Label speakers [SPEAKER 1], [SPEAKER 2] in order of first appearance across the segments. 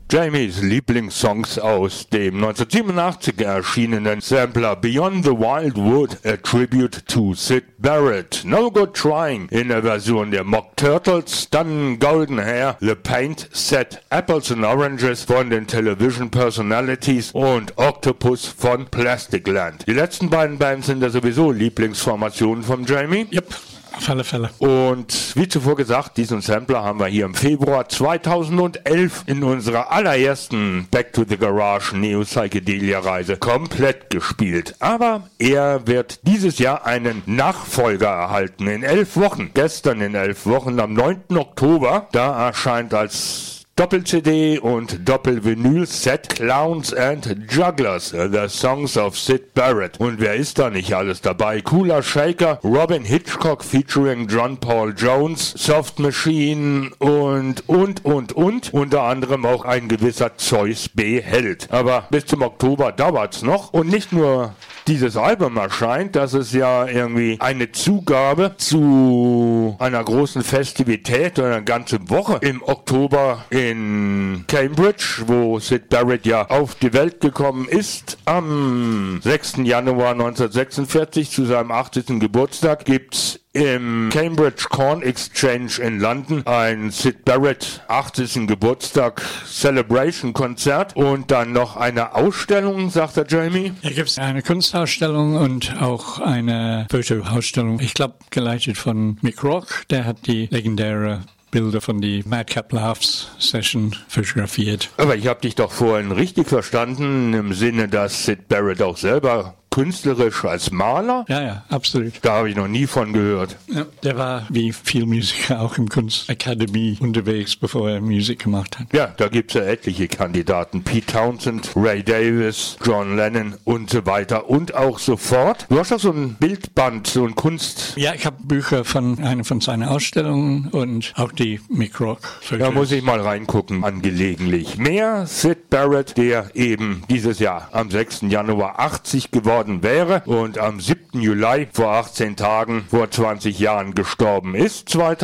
[SPEAKER 1] Jamies Lieblingssongs aus dem 1987 erschienenen Sampler Beyond the Wild Wood, a Tribute to Syd Barrett. No Good Trying in der Version der Mock Turtles, dann Golden Hair, The Paint Set, Apples and Oranges von den Television Personalities und Octopus von Plastic Land. Die letzten beiden Bands sind ja sowieso Lieblingsformationen von Jamie.
[SPEAKER 2] Yep. Auf alle Fälle.
[SPEAKER 1] Und wie zuvor gesagt, diesen Sampler haben wir hier im Februar 2011 in unserer allerersten Back to the Garage Neo Psychedelia Reise komplett gespielt. Aber er wird dieses Jahr einen Nachfolger erhalten in 11 Wochen. Gestern in 11 Wochen, am 9. Oktober, da erscheint als Doppel-CD und Doppel-Vinyl-Set Clowns and Jugglers, The Songs of Syd Barrett. Und wer ist da nicht alles dabei? Cooler Shaker, Robin Hitchcock featuring John Paul Jones, Soft Machine und. Unter anderem auch ein gewisser Zeus B. Held. Aber bis zum Oktober dauert's noch. Und nicht nur dieses Album erscheint, das ist ja irgendwie eine Zugabe zu einer großen Festivität oder eine ganze Woche im Oktober in Cambridge, wo Syd Barrett ja auf die Welt gekommen ist. Am 6. Januar 1946 zu seinem 80. Geburtstag gibt's im Cambridge Corn Exchange in London ein Syd Barrett 80. Geburtstag Celebration Konzert und dann noch eine Ausstellung, sagt der Jamie.
[SPEAKER 2] Hier gibt es eine Kunstausstellung und auch eine Fotoausstellung. Ich glaube, geleitet von Mick Rock. Der hat die legendäre Bilder von die Madcap Laughs Session fotografiert.
[SPEAKER 1] Aber ich habe dich doch vorhin richtig verstanden, im Sinne, dass Syd Barrett auch selber künstlerisch als Maler?
[SPEAKER 2] Ja, absolut.
[SPEAKER 1] Da habe ich noch nie von gehört.
[SPEAKER 2] Ja, der war wie viel Musiker auch im Kunstakademie unterwegs, bevor er Musik gemacht hat.
[SPEAKER 1] Ja, da gibt es ja etliche Kandidaten. Pete Townsend, Ray Davies, John Lennon und so weiter und auch so fort. Du hast doch so ein Bildband, so ein Kunst...
[SPEAKER 2] Ja, ich habe Bücher von einer von seinen Ausstellungen und auch die Mick Rock.
[SPEAKER 1] Da muss ich mal reingucken, angelegentlich. Mehr Syd Barrett, der eben dieses Jahr am 6. Januar 80 geworden wäre und am 7. Juli vor 18 Tagen, vor 20 Jahren gestorben ist,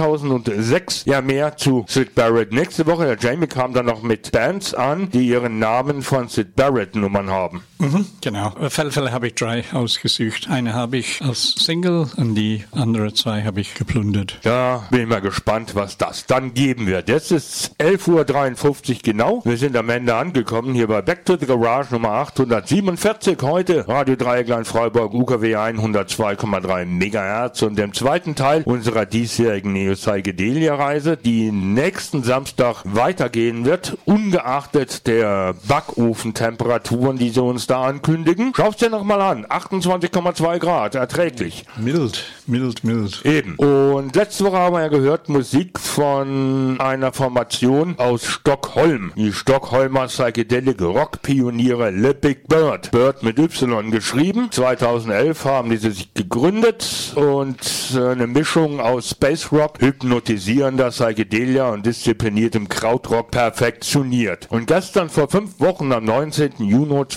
[SPEAKER 1] 2006. Ja, mehr zu Syd Barrett nächste Woche. Der Jamie kam dann noch mit Bands an, die ihren Namen von Syd Barrett Nummern haben.
[SPEAKER 2] Genau. Auf alle Fälle habe ich 3 ausgesucht. Eine habe ich als Single und die andere 2 habe ich geplündert.
[SPEAKER 1] Da bin ich mal gespannt, was das dann geben wird. Jetzt ist 11:53 Uhr genau. Wir sind am Ende angekommen hier bei Back to the Garage Nummer 847. Heute Radio Dreieckland Freiburg UKW 102,3 MHz und dem zweiten Teil unserer diesjährigen Neo-Psychedelia-Reise, die nächsten Samstag weitergehen wird, ungeachtet der Backofentemperaturen, die sie uns da ankündigen. Schau's dir nochmal an, 28,2 Grad, erträglich.
[SPEAKER 2] Mild.
[SPEAKER 1] Eben. Und letzte Woche haben wir ja gehört, Musik von einer Formation aus Stockholm. Die Stockholmer Psychedelic Rock Pioniere Le Big Bird. Bird mit Y geschrieben. 2011 haben die sich gegründet und eine Mischung aus Space Rock, hypnotisierender Psychedelia und diszipliniertem Krautrock perfektioniert. Und gestern vor 5 Wochen am 19. Juni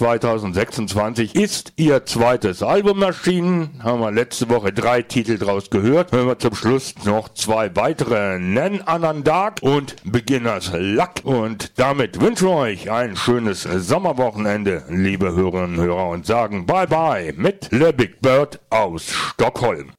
[SPEAKER 1] 2026 ist ihr zweites Album erschienen. Haben wir letzte Woche 3 Titel draus gehört. Hören wir zum Schluss noch 2 weitere. Nen Anandak und Beginners Luck. Und damit wünsche ich euch ein schönes Sommerwochenende, liebe Hörerinnen und Hörer, und sagen Bye Bye mit Le Big Bird aus Stockholm.